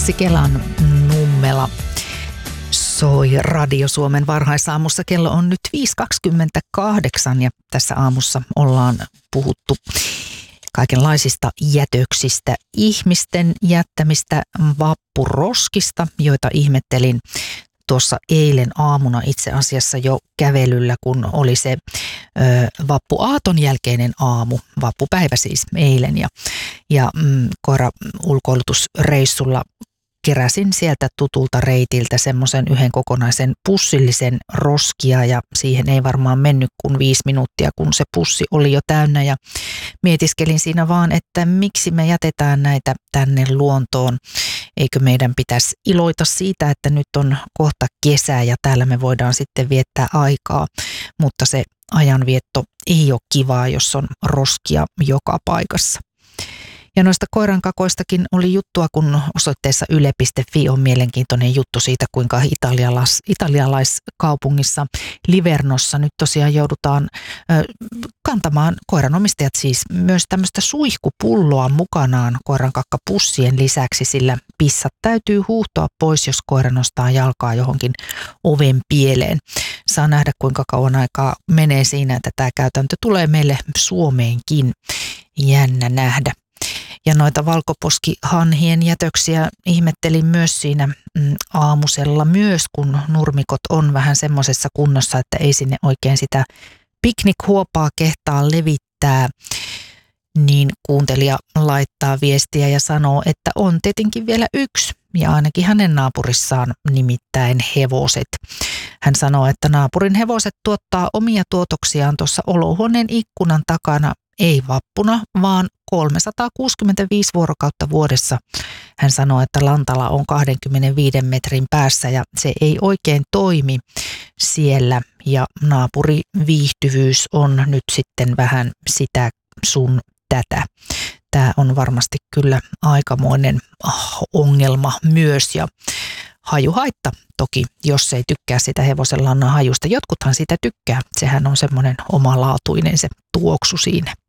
Anssi Kelan Nummela soi Radio Suomen varhaisaamussa. Kello on nyt 5.28 ja tässä aamussa ollaan puhuttu kaikenlaisista jätöksistä, ihmisten jättämistä vappuroskista, joita ihmettelin tuossa eilen aamuna itse asiassa jo kävelyllä, kun oli se vappuaaton jälkeinen aamu, vappupäivä siis eilen ja koira ulkoilutusreissulla keräsin sieltä tutulta reitiltä semmoisen yhden kokonaisen pussillisen roskia ja siihen ei varmaan mennyt kuin 5 minuuttia, kun se pussi oli jo täynnä ja mietiskelin siinä vaan, että miksi me jätetään näitä tänne luontoon. Eikö meidän pitäisi iloita siitä, että nyt on kohta kesä ja täällä me voidaan sitten viettää aikaa, mutta se ajanvietto ei ole kivaa, jos on roskia joka paikassa. Ja noista koirankakoistakin oli juttua, kun osoitteessa yle.fi on mielenkiintoinen juttu siitä, kuinka italialaiskaupungissa Livernossa nyt tosiaan joudutaan kantamaan koiranomistajat siis myös tämmöistä suihkupulloa mukanaan koirankakkapussien lisäksi, sillä pissat täytyy huuhtoa pois, jos koira nostaa jalkaa johonkin oven pieleen. Saa nähdä, kuinka kauan aikaa menee siinä, että tämä käytäntö tulee meille Suomeenkin. Jännä nähdä. Ja noita valkoposkihanhien jätöksiä ihmettelin myös siinä aamusella myös, kun nurmikot on vähän semmoisessa kunnossa, että ei sinne oikein sitä piknikhuopaa kehtaa levittää. Niin kuuntelija laittaa viestiä ja sanoo, että on tietenkin vielä yksi ja ainakin hänen naapurissaan, nimittäin hevoset. Hän sanoo, että naapurin hevoset tuottaa omia tuotoksiaan tuossa olohuoneen ikkunan takana, ei vappuna, vaan 365 vuorokautta vuodessa. Hän sanoo, että lantala on 25 metrin päässä ja se ei oikein toimi siellä ja naapuriviihtyvyys on nyt sitten vähän sitä sun tätä. Tämä on varmasti kyllä aikamoinen ongelma myös ja hajuhaitta toki, jos ei tykkää sitä hevosen lannan hajusta. Jotkuthan sitä tykkää, sehän on semmoinen omalaatuinen se tuoksu siinä.